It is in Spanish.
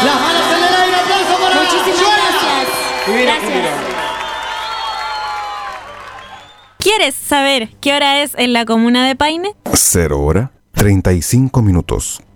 Las manos en el aire, aplauso para Muchísimas Joana. gracias. ¿Quieres saber qué hora es en la comuna de Paine? 0 hora 35 minutos.